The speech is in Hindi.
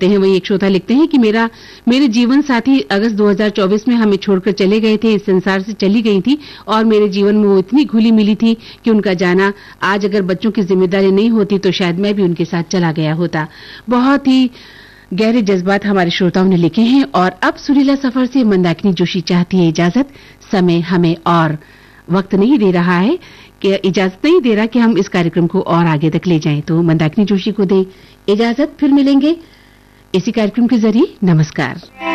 हैं। वही एक श्रोता लिखते हैं कि मेरे जीवन साथी अगस्त 2024 में हमें छोड़कर चले गए थे, इस संसार से चली गई थी और मेरे जीवन में वो इतनी घुली मिली थी कि उनका जाना आज अगर बच्चों की जिम्मेदारी नहीं होती तो शायद मैं भी उनके साथ चला गया होता। बहुत ही गहरे जज्बात हमारे श्रोताओं ने लिखे हैं। और अब सुरीला सफर से मंदाकिनी जोशी चाहती है इजाजत। समय हमें और वक्त नहीं दे रहा है, कि इजाजत नहीं दे रहा कि हम इस कार्यक्रम को और आगे तक ले जाएं, तो मंदाकिनी जोशी को दें इजाजत। फिर मिलेंगे इसी कार्यक्रम के जरिए। नमस्कार।